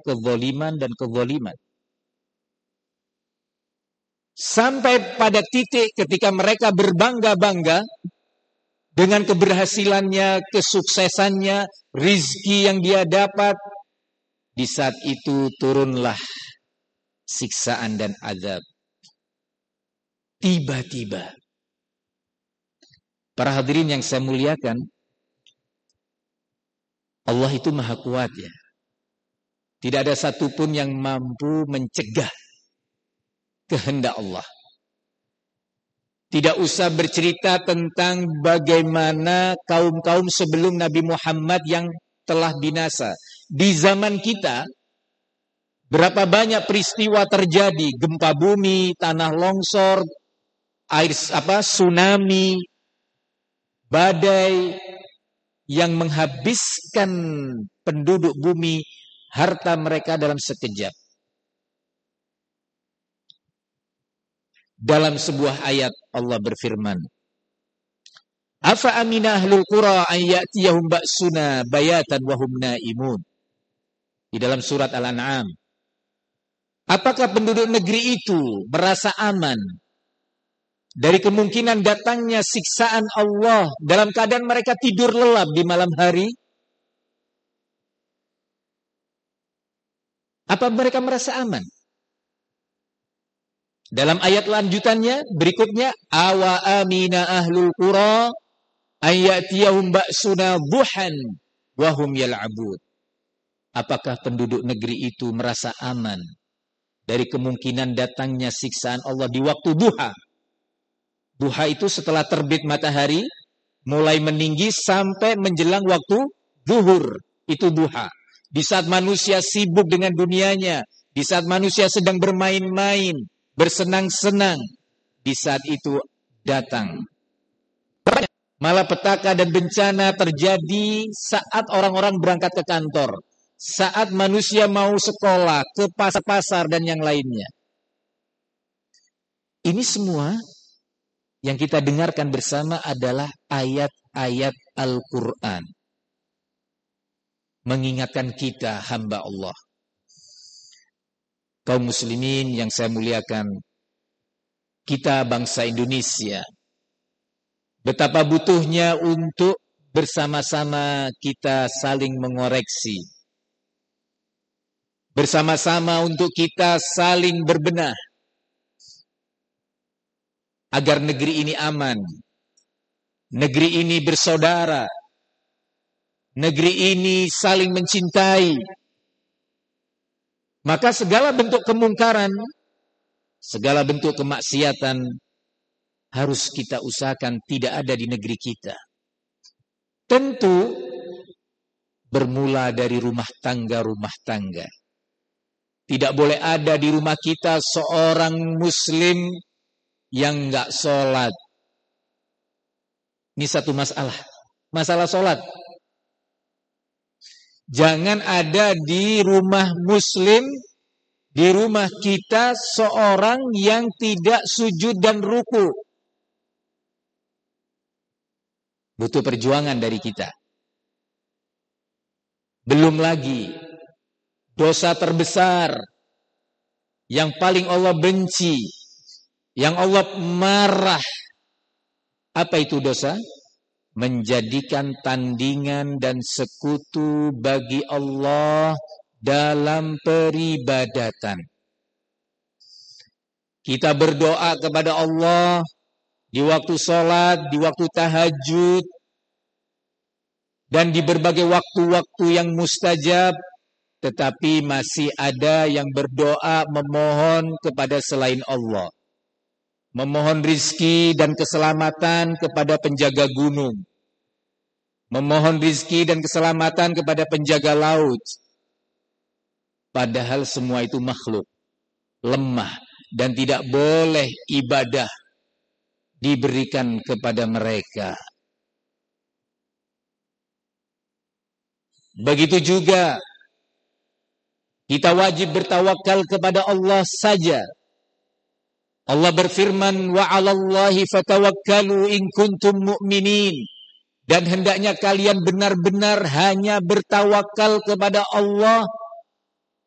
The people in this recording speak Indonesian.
kezaliman dan kezaliman. Sampai pada titik ketika mereka berbangga-bangga dengan keberhasilannya, kesuksesannya, rizki yang dia dapat, di saat itu turunlah siksaan dan azab. Tiba-tiba. Para hadirin yang saya muliakan, Allah itu maha kuat ya. Tidak ada satupun yang mampu mencegah kehendak Allah. Tidak usah bercerita tentang bagaimana kaum-kaum sebelum Nabi Muhammad yang telah binasa. Di zaman kita, berapa banyak peristiwa terjadi, gempa bumi, tanah longsor, air tsunami, badai yang menghabiskan penduduk bumi, harta mereka dalam sekejap. Dalam sebuah ayat Allah berfirman, Afa amina ahlul qura an ya'tiyahum ba'suna bayatan wa hum naimun. Di dalam surat Al-An'am. Apakah penduduk negeri itu merasa aman dari kemungkinan datangnya siksaan Allah dalam keadaan mereka tidur lelap di malam hari? Apa mereka merasa aman? Dalam ayat lanjutannya berikutnya, awa amina ahlul qura ayyatiyahum ba'suna duhan wa hum yal'abun. Apakah penduduk negeri itu merasa aman dari kemungkinan datangnya siksaan Allah di waktu duha? Duha itu setelah terbit matahari, mulai meninggi sampai menjelang waktu zuhur. Itu duha. Di saat manusia sibuk dengan dunianya, di saat manusia sedang bermain-main, bersenang-senang, di saat itu datang malapetaka dan bencana terjadi saat orang-orang berangkat ke kantor, saat manusia mau sekolah, ke pasar-pasar dan yang lainnya. Ini semua yang kita dengarkan bersama adalah ayat-ayat Al-Quran. Mengingatkan kita hamba Allah. Kaum muslimin yang saya muliakan, kita bangsa Indonesia, betapa butuhnya untuk bersama-sama kita saling mengoreksi. Bersama-sama untuk kita saling berbenah. Agar negeri ini aman. Negeri ini bersaudara. Negeri ini saling mencintai. Maka segala bentuk kemungkaran, segala bentuk kemaksiatan harus kita usahakan tidak ada di negeri kita. Tentu bermula dari rumah tangga. Tidak boleh ada di rumah kita seorang muslim yang enggak sholat. Ini satu masalah. Masalah sholat. Jangan ada di rumah muslim, di rumah kita seorang yang tidak sujud dan ruku. Butuh perjuangan dari kita. Belum lagi dosa terbesar yang paling Allah benci, yang Allah marah. Apa itu dosa? Menjadikan tandingan dan sekutu bagi Allah dalam peribadatan. Kita berdoa kepada Allah di waktu sholat, di waktu tahajud, dan di berbagai waktu-waktu yang mustajab, tetapi masih ada yang berdoa memohon kepada selain Allah. Memohon rizki dan keselamatan kepada penjaga gunung. Memohon rizki dan keselamatan kepada penjaga laut. Padahal semua itu makhluk. Lemah. Dan tidak boleh ibadah diberikan kepada mereka. Begitu juga kita wajib bertawakal kepada Allah saja. Allah berfirman, wa 'alallahi fatawakkalu in kuntum mu'minin. Dan hendaknya kalian benar-benar hanya bertawakal kepada Allah